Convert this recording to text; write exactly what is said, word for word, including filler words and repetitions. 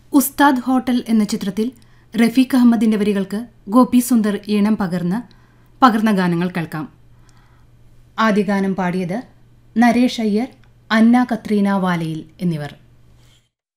ഉസ്താദ് ഹോട്ടൽ എന്ന ചിത്രത്തിൽ റഫീഖ് അഹമ്മദിന്റെ വരികൾക്ക് ഗോപി സുന്ദർ ഈണം പകർന്ന് പകർന്ന ഗാനങ്ങൾ കേൾക്കാം. ആദ്യ ഗാനം പാടിയത് നരേഷ് അയ്യർ, അന്ന കത്രീന വാലയിൽ എന്നിവർ.